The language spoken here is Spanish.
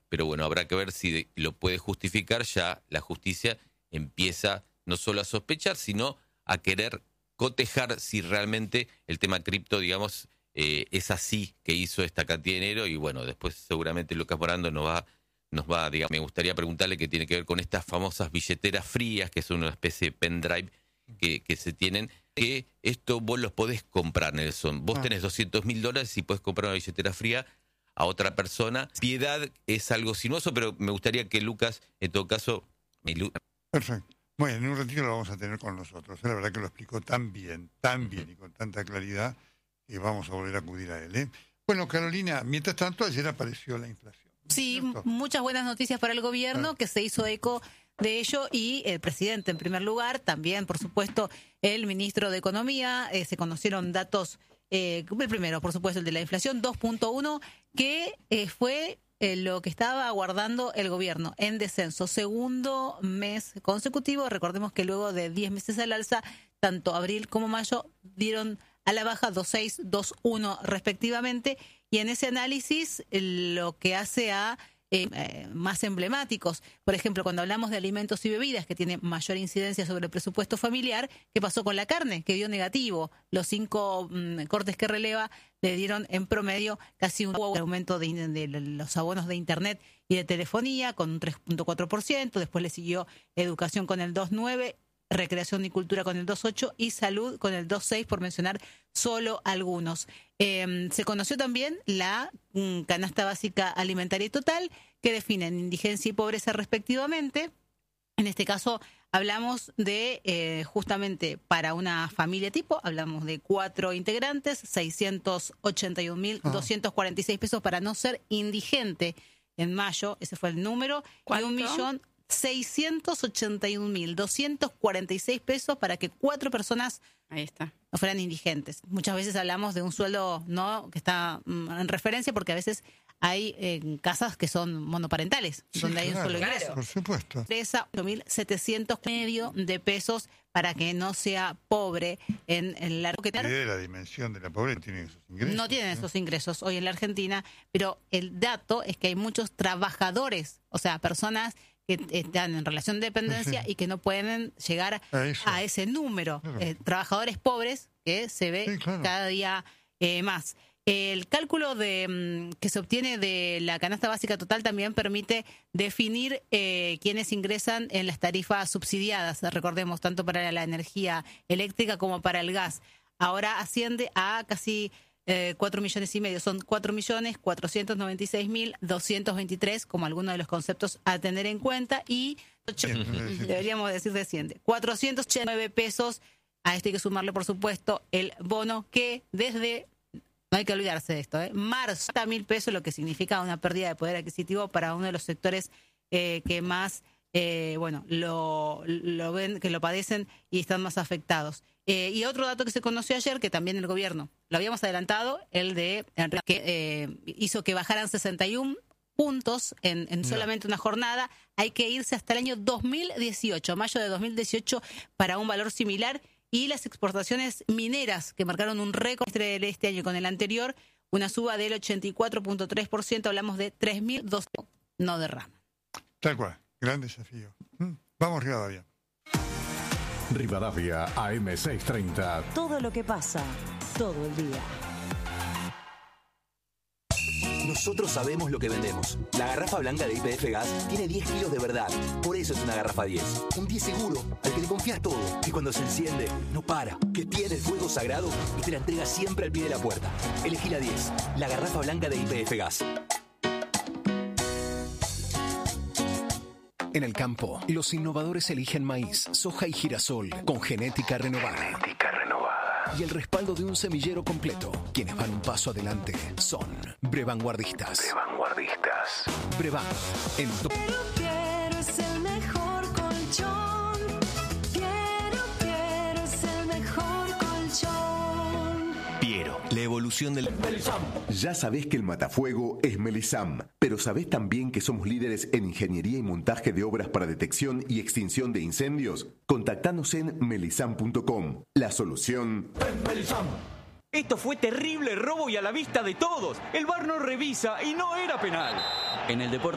pero bueno, habrá que ver si lo puede justificar. Ya la justicia empieza no solo a sospechar, sino a querer cotejar si realmente el tema cripto, digamos, es así que hizo esta cantidad de dinero. Y bueno, después seguramente Lucas Morando nos va, digamos, me gustaría preguntarle qué tiene que ver con estas famosas billeteras frías, que son una especie de pendrive que se tienen, que esto vos los podés comprar, Nelson. Vos tenés $200.000 y podés comprar una billetera fría a otra persona. Piedad es algo sinuoso, pero me gustaría que Lucas, en todo caso... Perfecto. Bueno, en un ratito lo vamos a tener con nosotros. La verdad que lo explicó tan bien y con tanta claridad que vamos a volver a acudir a él. Bueno, Carolina, mientras tanto, ayer apareció la inflación. Sí, muchas buenas noticias para el gobierno, que se hizo eco de ello, y el presidente en primer lugar, también por supuesto el ministro de Economía. Se conocieron datos, el primero por supuesto el de la inflación, 2.1, que fue lo que estaba aguardando el gobierno, en descenso, segundo mes consecutivo. Recordemos que luego de 10 meses al alza, tanto abril como mayo dieron a la baja 2.6, 2.1 respectivamente, y en ese análisis lo que hace a más emblemáticos, por ejemplo, cuando hablamos de alimentos y bebidas, que tiene mayor incidencia sobre el presupuesto familiar, ¿qué pasó con la carne? Que dio negativo. Los 5 cortes que releva le dieron en promedio casi un aumento de los abonos de internet y de telefonía con un 3.4%, después le siguió educación con el 2.9%, recreación y cultura con el 2.8% y salud con el 2.6%, por mencionar solo algunos. Se conoció también la canasta básica alimentaria total, que definen indigencia y pobreza respectivamente. En este caso hablamos de, justamente para una familia tipo, hablamos de 4 integrantes, 681.246 pesos para no ser indigente en mayo. Ese fue el número. ¿Cuánto? Y 1.681.246 pesos para que 4 personas Ahí está. no fueran indigentes. Muchas veces hablamos de un sueldo no que está en referencia, porque a veces hay casas que son monoparentales, Sí, donde hay un solo ingreso. Por supuesto. 8.700 medio de pesos para que no sea pobre en la La idea de la dimensión de la pobreza tiene esos ingresos. no tienen esos ingresos hoy en la Argentina, pero el dato es que hay muchos trabajadores, o sea, personas que están en relación de dependencia y que no pueden llegar a ese número. Claro. Trabajadores pobres que se ve cada día más. El cálculo que se obtiene de la canasta básica total también permite definir quiénes ingresan en las tarifas subsidiadas, recordemos, tanto para la energía eléctrica como para el gas. Ahora asciende a casi 4,5 millones, son 4.496.223 como alguno de los conceptos a tener en cuenta, y deberíamos decir desciende 489 pesos. A esto hay que sumarle, por supuesto, el bono, que desde, no hay que olvidarse de esto, marzo, a 1.000 pesos, lo que significa una pérdida de poder adquisitivo para uno de los sectores que más lo ven, que lo padecen y están más afectados. Y otro dato que se conoció ayer, que también el gobierno lo habíamos adelantado, el de que hizo que bajaran 61 puntos en solamente una jornada. Hay que irse hasta el año 2018, mayo de 2018, para un valor similar. Y las exportaciones mineras, que marcaron un récord de este año con el anterior, una suba del 84.3%, hablamos de 3.200 no derraman. Tal cual, gran desafío. Vamos, Rivadavia. Rivadavia AM630. Todo lo que pasa, todo el día. Nosotros sabemos lo que vendemos. La garrafa blanca de YPF Gas tiene 10 kilos de verdad. Por eso es una garrafa 10. Un 10 seguro, al que le confías todo. Que cuando se enciende, no para. Que tiene el fuego sagrado y te la entrega siempre al pie de la puerta. Elegí la 10. La garrafa blanca de YPF Gas. En el campo, los innovadores eligen maíz, soja y girasol con genética renovada. Y el respaldo de un semillero completo. Quienes van un paso adelante son Brevanguardistas. Brevan. Quiero es el mejor colchón. Quiero es el mejor colchón. Piero, la evolución del Melisam. Ya sabés que el matafuego es Melisam, pero sabés también que somos líderes en ingeniería y montaje de obras para detección y extinción de incendios. Contactanos en melisam.com. La solución es Melisam. Esto fue terrible robo y a la vista de todos. El VAR no revisa y no era penal. En el deporte